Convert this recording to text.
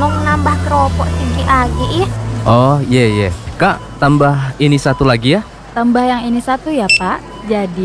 Nung nambah keropok tinggi lagi ih. Oh iya iya. Kak, tambah ini satu lagi ya. Tambah yang ini satu ya Pak. Jadi